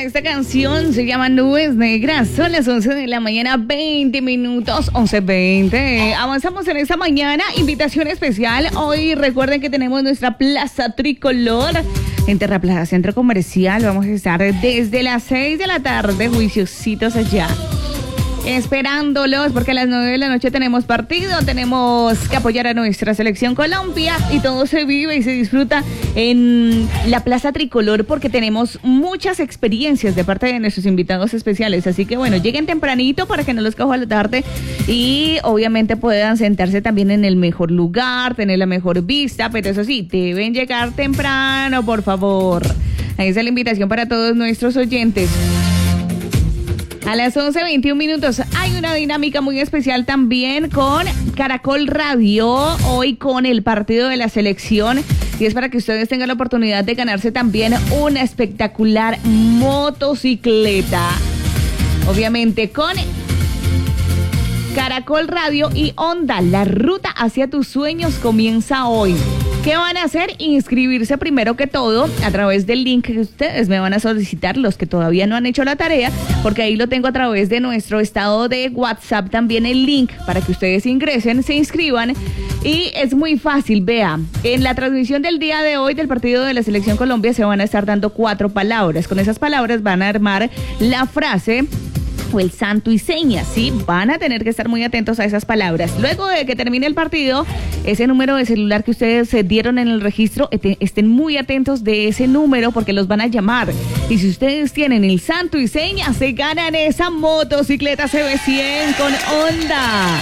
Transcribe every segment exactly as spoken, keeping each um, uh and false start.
esta canción se llama Nubes Negras. Son las once de la mañana, veinte minutos, once veinte. Avanzamos en esta mañana. Invitación especial. Hoy recuerden que tenemos nuestra Plaza Tricolor en Terraplaza Centro Comercial. Vamos a estar desde las seis de la tarde, juiciositos allá, esperándolos, porque a las nueve de la noche tenemos partido, tenemos que apoyar a nuestra selección Colombia y todo se vive y se disfruta en la Plaza Tricolor porque tenemos muchas experiencias de parte de nuestros invitados especiales, así que bueno, lleguen tempranito para que no los coja la tarde y obviamente puedan sentarse también en el mejor lugar, tener la mejor vista, pero eso sí, deben llegar temprano, por favor. Ahí está la invitación para todos nuestros oyentes. A las once veintiún minutos hay una dinámica muy especial también con Caracol Radio, hoy con el partido de la selección, y es para que ustedes tengan la oportunidad de ganarse también una espectacular motocicleta. Obviamente con Caracol Radio y Honda, la ruta hacia tus sueños comienza hoy. ¿Qué van a hacer? Inscribirse primero que todo a través del link que ustedes me van a solicitar, los que todavía no han hecho la tarea, porque ahí lo tengo a través de nuestro estado de WhatsApp, también el link para que ustedes ingresen, se inscriban, y es muy fácil. Vea, en la transmisión del día de hoy del partido de la Selección Colombia se van a estar dando cuatro palabras. Con esas palabras van a armar la frase o el santo y seña, ¿sí? Van a tener que estar muy atentos a esas palabras. Luego de que termine el partido, ese número de celular que ustedes se dieron en el registro, estén muy atentos de ese número porque los van a llamar. Y si ustedes tienen el santo y seña, se ganan esa motocicleta C B cien con Honda.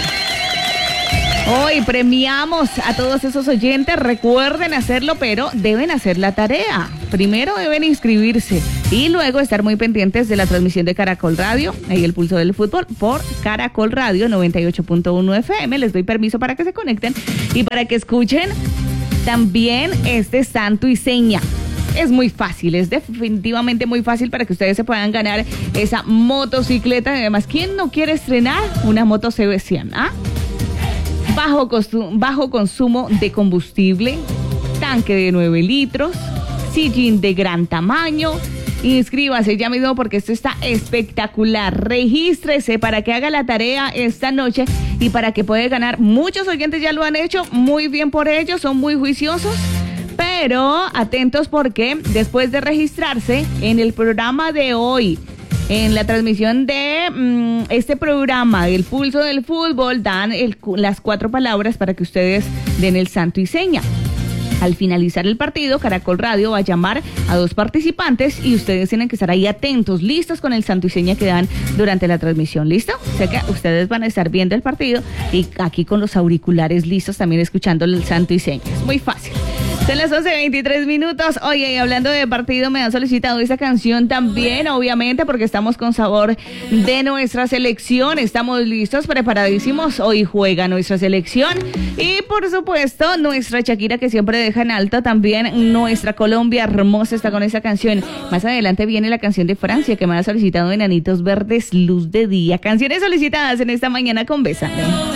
Hoy premiamos a todos esos oyentes. Recuerden hacerlo, pero deben hacer la tarea. Primero deben inscribirse y luego estar muy pendientes de la transmisión de Caracol Radio, ahí el pulso del fútbol, por Caracol Radio noventa y ocho punto uno F M. Les doy permiso para que se conecten y para que escuchen también este santo y seña. Es muy fácil, es definitivamente muy fácil para que ustedes se puedan ganar esa motocicleta. Además, ¿quién no quiere estrenar una moto C B cien? ¿Ah? Bajo, costu- bajo consumo de combustible, tanque de nueve litros, sillín de gran tamaño. Inscríbase ya mismo porque esto está espectacular. Regístrese para que haga la tarea esta noche y para que pueda ganar. Muchos oyentes ya lo han hecho, muy bien por ellos, son muy juiciosos. Pero atentos porque después de registrarse en el programa de hoy, en la transmisión de mmm, este programa del Pulso del Fútbol, dan el, las cuatro palabras para que ustedes den el santo y seña. Al finalizar el partido, Caracol Radio va a llamar a dos participantes y ustedes tienen que estar ahí atentos, listos con el santo y seña que dan durante la transmisión. ¿Listo? O sea que ustedes van a estar viendo el partido y aquí con los auriculares listos también escuchando el santo y seña. Es muy fácil. Son las once veintitrés minutos. Oye, y hablando de partido, me han solicitado esta canción también, obviamente, porque estamos con sabor de nuestra selección. Estamos listos, preparadísimos. Hoy juega nuestra selección. Y, por supuesto, nuestra Shakira, que siempre deja en alto. También nuestra Colombia hermosa está con esa canción. Más adelante viene la canción de Francia, que me ha solicitado Enanitos Verdes, Luz de Día. Canciones solicitadas en esta mañana con Besame.